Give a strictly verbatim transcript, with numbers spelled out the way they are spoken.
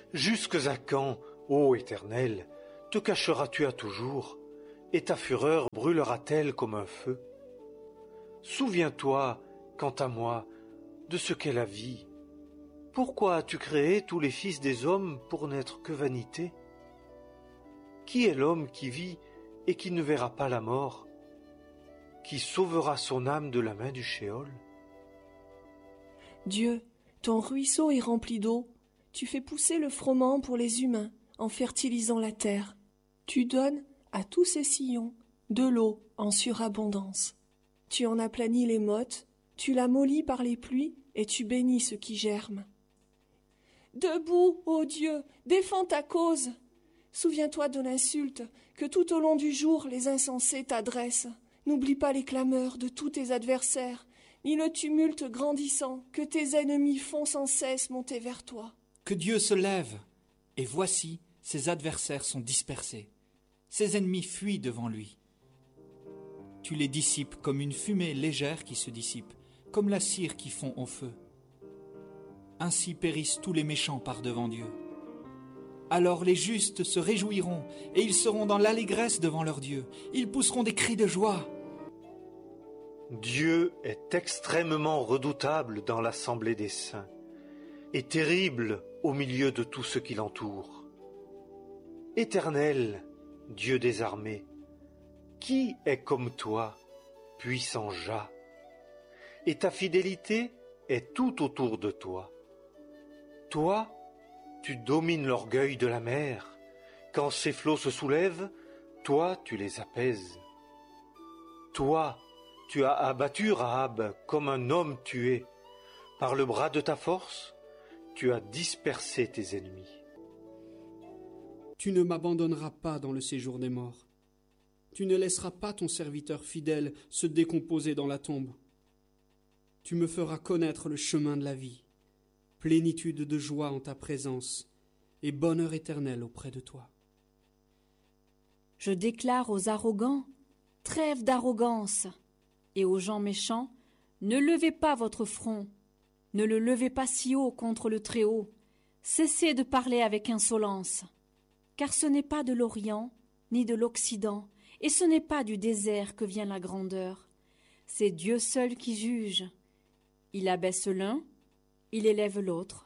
Jusques à quand, ô Éternel, te cacheras-tu à toujours, et ta fureur brûlera-t-elle comme un feu? Souviens-toi, quant à moi, de ce qu'est la vie. Pourquoi as-tu créé tous les fils des hommes pour n'être que vanité? Qui est l'homme qui vit et qui ne verra pas la mort? Qui sauvera son âme de la main du Shéol? Dieu, ton ruisseau est rempli d'eau. Tu fais pousser le froment pour les humains en fertilisant la terre. Tu donnes à tous ces sillons de l'eau en surabondance. Tu en aplanis les mottes, tu la mollis par les pluies et tu bénis ce qui germe. Debout, ô Dieu, défends ta cause. Souviens-toi de l'insulte que tout au long du jour les insensés t'adressent. N'oublie pas les clameurs de tous tes adversaires, ni le tumulte grandissant que tes ennemis font sans cesse monter vers toi. Que Dieu se lève, et voici, ses adversaires sont dispersés. Ses ennemis fuient devant lui. Tu les dissipes comme une fumée légère qui se dissipe, comme la cire qui fond au feu. Ainsi périssent tous les méchants par devant Dieu. Alors les justes se réjouiront, et ils seront dans l'allégresse devant leur Dieu. Ils pousseront des cris de joie. Dieu est extrêmement redoutable dans l'assemblée des saints, et terrible au milieu de tout ce qui l'entoure. Éternel, Dieu des armées, qui est comme toi, puissant Jah? Et ta fidélité est tout autour de toi. Toi, tu domines l'orgueil de la mer. Quand ses flots se soulèvent, toi, tu les apaises. Toi, tu as abattu Rahab comme un homme tué. Par le bras de ta force, tu as dispersé tes ennemis. Tu ne m'abandonneras pas dans le séjour des morts. Tu ne laisseras pas ton serviteur fidèle se décomposer dans la tombe. Tu me feras connaître le chemin de la vie, plénitude de joie en ta présence et bonheur éternel auprès de toi. Je déclare aux arrogants, trêve d'arrogance, et aux gens méchants, ne levez pas votre front, ne le levez pas si haut contre le Très-Haut, cessez de parler avec insolence, car ce n'est pas de l'Orient, ni de l'Occident, et ce n'est pas du désert que vient la grandeur, c'est Dieu seul qui juge. Il abaisse l'un, il élève l'autre.